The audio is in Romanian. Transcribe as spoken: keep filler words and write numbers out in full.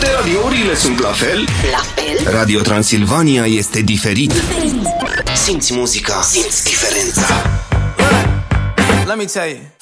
toate radiourile sunt la fel? La fel? Radio Transilvania este diferit. Diferit. Simți muzica, simți diferența. Let me tell you.